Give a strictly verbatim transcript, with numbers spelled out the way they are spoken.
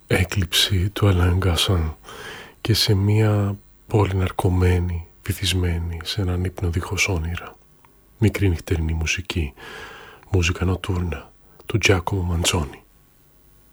έκλειψη του Αλάν Γκασάν και σε μια πόλη ναρκωμένη, βυθισμένη σε έναν ύπνο δίχως όνειρα. Μικρή νυχτερινή μουσική, μουσικά νοτούρνα του Τζάκομο Μαντζόνι.